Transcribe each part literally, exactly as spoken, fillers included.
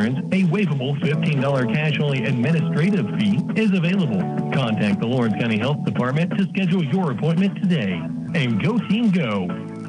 concerns, a waivable fifteen dollars cash-only administrative fee is available. Contact the Lawrence County Health Department to schedule your appointment today. And go team go!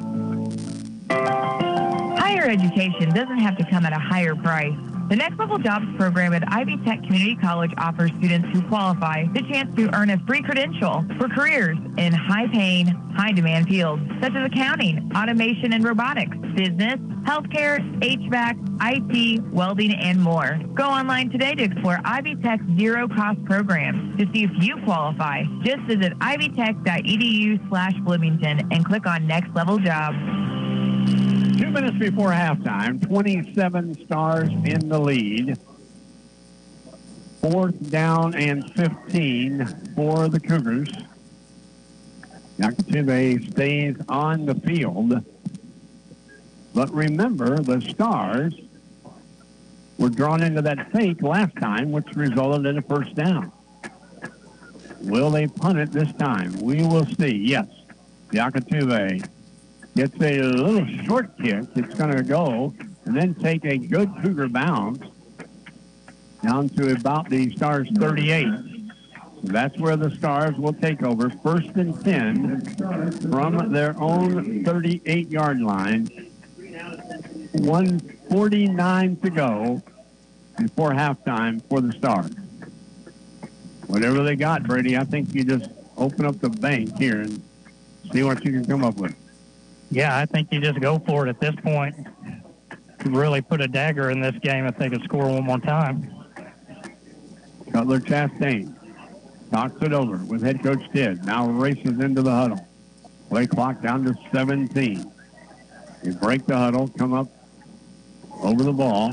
Higher education doesn't have to come at a higher price. The Next Level Jobs program at Ivy Tech Community College offers students who qualify the chance to earn a free credential for careers in high-paying, high-demand fields such as accounting, automation and robotics, business, healthcare, H V A C, I T, welding, and more. Go online today to explore Ivy Tech's zero-cost program. To see if you qualify, just visit ivytech.edu slash Bloomington and click on Next Level Jobs. Two minutes before halftime, twenty-seven Stars in the lead. Fourth down and fifteen for the Cougars. Yakatube stays on the field. But remember, the Stars were drawn into that fake last time, which resulted in a first down. Will they punt it this time? We will see. Yes, Yakatube gets a little short kick. It's going to go and then take a good Cougar bounce down to about the Stars thirty-eight. So that's where the Stars will take over. First and ten from their own thirty-eight-yard line. one forty-nine to go before halftime for the Stars. Whatever they got, Brady, I think you just open up the bank here and see what you can come up with. Yeah, I think you just go for it at this point. Really put a dagger in this game if they could score one more time. Cutler Chastain talks it over with head coach Tidd. Now races into the huddle. Play clock down to seventeen. You break the huddle, come up over the ball.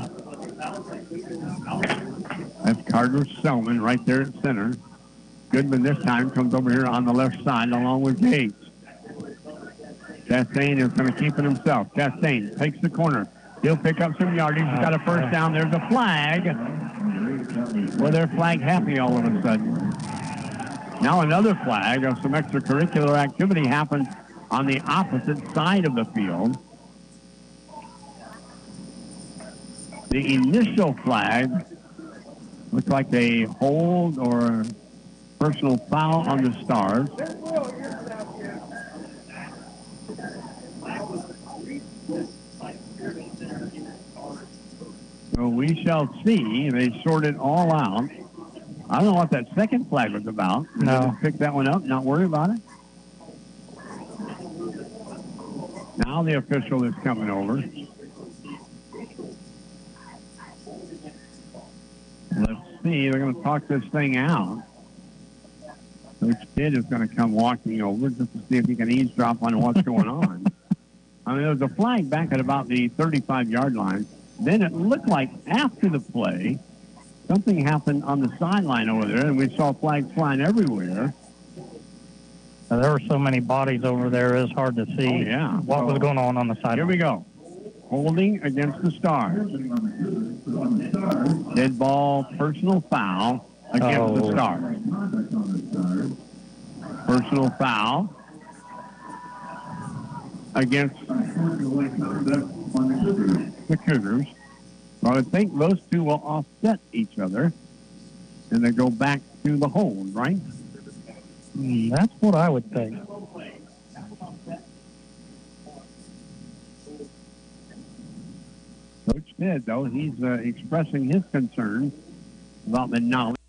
That's Carter Selman right there at center. Goodman this time comes over here on the left side along with Gates. Chastain is going to keep it himself. Chastain takes the corner. He'll pick up some yardage. He's got a first down. There's a flag. Well, they're flag happy all of a sudden. Now another flag of some extracurricular activity happens on the opposite side of the field. The initial flag looks like a hold or personal foul on the Stars. So we shall see. They sort it all out. I don't know what that second flag was about. No. Just pick that one up, not worry about it. Now the official is coming over. Let's see. They're going to talk this thing out. Coach Tidd is going to come walking over just to see if he can eavesdrop on what's going on. I mean, there was a flag back at about the thirty-five-yard line. Then it looked like after the play, something happened on the sideline over there, and we saw flags flying everywhere. Uh, there were so many bodies over there, it's hard to see oh, yeah. what so, was going on on the sideline. Here we go. Holding against the Stars. Dead ball, personal foul against oh. the Stars. Personal foul against the Cougars. So I would think those two will offset each other, and they go back to the hold, right? Mm, that's what I would think. Coach Tidd, though, he's uh, expressing his concerns about the knowledge.